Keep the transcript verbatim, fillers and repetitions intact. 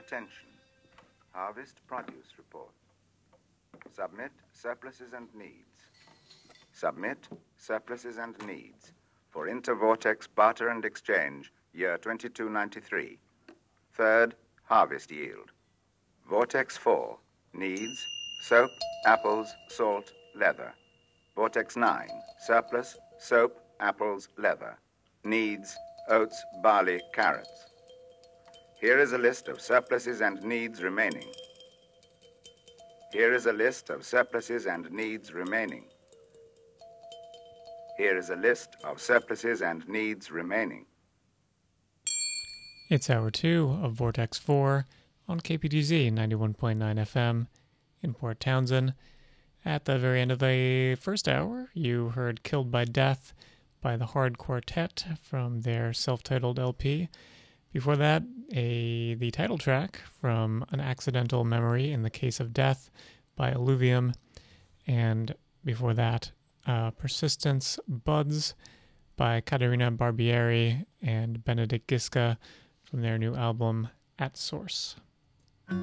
Attention. Harvest Produce Report. Submit surpluses and needs. Submit surpluses and needs for Intervortex Barter and Exchange, year twenty-two ninety-three. Third, harvest yield. Vortex four, needs, soap, apples, salt, leather. Vortex nine, surplus, soap, apples, leather. Needs, oats, barley, carrots. Here is a list of surpluses and needs remaining. Here is a list of surpluses and needs remaining. Here is a list of surpluses and needs remaining. It's hour two of Vortex four on K P D Z ninety-one point nine F M in Port Townsend. At the very end of the first hour, you heard Killed by Death by the Hard Quartet from their self-titled L P. Before that, a the title track from An Accidental Memory in the Case of Death by Alluvium. And before that, uh, Persistence Buds by Caterina Barbieri and Benedict Gisca from their new album At Source.